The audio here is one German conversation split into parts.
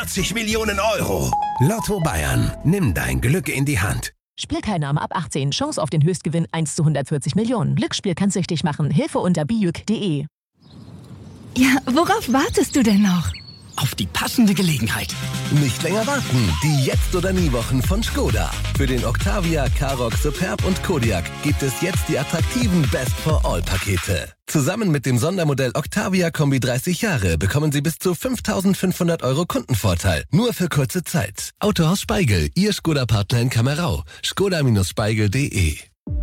40 Millionen Euro. Lotto Bayern, nimm dein Glück in die Hand. Spielteilnahme ab 18. Chance auf den Höchstgewinn 1 zu 140 Millionen. Glücksspiel kann süchtig machen. Hilfe unter biüc.de. Ja, worauf wartest du denn noch? Auf die passende Gelegenheit. Nicht länger warten. Die Jetzt- oder Nie-Wochen von Skoda. Für den Octavia, Karoq, Superb und Kodiaq gibt es jetzt die attraktiven Best-for-All-Pakete. Zusammen mit dem Sondermodell Octavia Kombi 30 Jahre bekommen Sie bis zu 5.500 Euro Kundenvorteil. Nur für kurze Zeit. Autohaus Speigel, Ihr Skoda-Partner in Kamerau. Skoda-Speigel.de.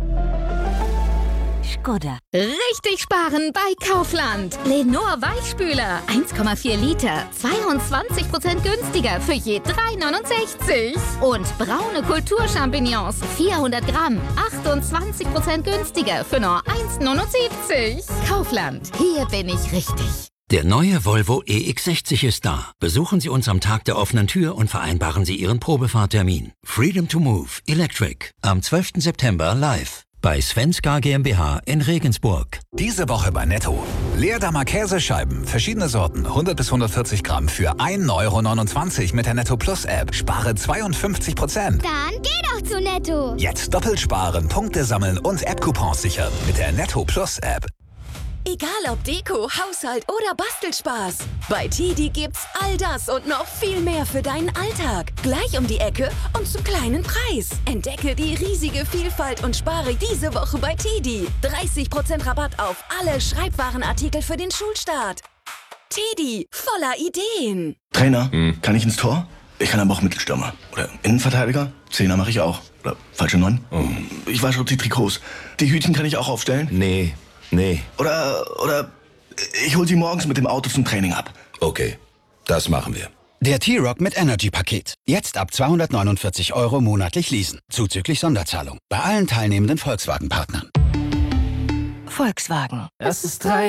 Skoda. Richtig sparen bei Kaufland. Lenor Weichspüler. 1,4 Liter. 22% günstiger für je 3,69. Und braune Kulturchampignons. 400 Gramm. 28% günstiger für nur 1,79. Kaufland. Hier bin ich richtig. Der neue Volvo EX60 ist da. Besuchen Sie uns am Tag der offenen Tür und vereinbaren Sie Ihren Probefahrtermin. Freedom to Move Electric. Am 12. September live. Bei Svenska GmbH in Regensburg. Diese Woche bei Netto. Leerdammer Käsescheiben, verschiedene Sorten, 100 bis 140 Gramm für 1,29 € mit der Netto Plus App. Spare 52%. Dann geh doch zu Netto. Jetzt doppelt sparen, Punkte sammeln und App-Coupons sichern mit der Netto Plus App. Egal ob Deko, Haushalt oder Bastelspaß. Bei TEDi gibt's all das und noch viel mehr für deinen Alltag. Gleich um die Ecke und zum kleinen Preis. Entdecke die riesige Vielfalt und spare diese Woche bei TEDi. 30% Rabatt auf alle Schreibwarenartikel für den Schulstart. TEDi, voller Ideen. Trainer, kann ich ins Tor? Ich kann aber auch Mittelstürmer. Oder Innenverteidiger? Zehner mache ich auch. Oder falsche 9? Ich wasche die Trikots. Die Hütchen kann ich auch aufstellen? Nee. Oder ich hol sie morgens mit dem Auto zum Training ab. Okay, das machen wir. Der T-Rock mit Energy-Paket. Jetzt ab 249 € monatlich leasen. Zuzüglich Sonderzahlung. Bei allen teilnehmenden Volkswagen-Partnern. Volkswagen. Es ist 3